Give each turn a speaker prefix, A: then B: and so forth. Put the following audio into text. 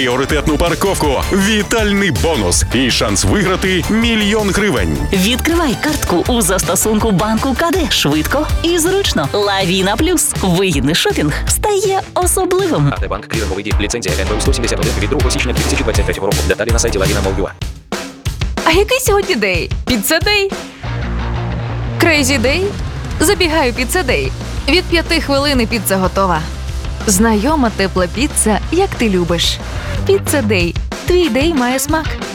A: Пріоритетну парковку, вітальний бонус і шанс виграти 1 000 000 гривень.
B: Відкривай картку у застосунку банку КД. Швидко і зручно. Лавіна Плюс. Вигідний шопінг стає особливим.
C: АТ Банк, кліринговий дій, ліцензія НБУ 171 від 2 січня 2023 року. Деталі на сайті lavina.mol.ua.
D: А який сьогодні день? Піца Дей? Крейзі Дей? Забігаю Піца Дей. Від 5 хвилин і піца готова. Знайома тепла піца, як ти любиш. Піца Дей. Твій дей має смак.